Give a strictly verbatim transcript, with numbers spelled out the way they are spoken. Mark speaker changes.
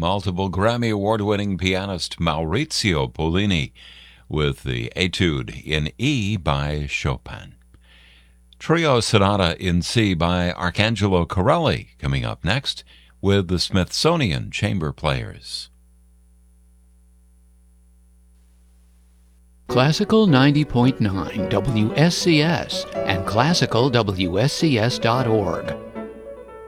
Speaker 1: multiple Grammy Award-winning pianist Maurizio Pollini with the Etude in E by Chopin. Trio Sonata in C by Arcangelo Corelli coming up next with the Smithsonian Chamber Players.
Speaker 2: Classical ninety point nine W S C S and classical W S C S dot org